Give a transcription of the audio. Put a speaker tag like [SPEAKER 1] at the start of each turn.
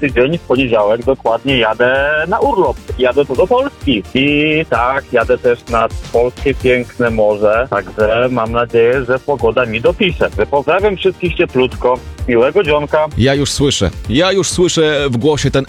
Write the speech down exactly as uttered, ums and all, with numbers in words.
[SPEAKER 1] tydzień, w poniedziałek dokładnie jadę na urlop. Jadę tu do Polski. I tak, jadę też nad polskie piękne morze. Także mam nadzieję, że pogoda mi dopisze. Pozdrawiam wszystkich cieplutko. Miłego dzionka.
[SPEAKER 2] Ja już słyszę, ja już słyszę w głosie ten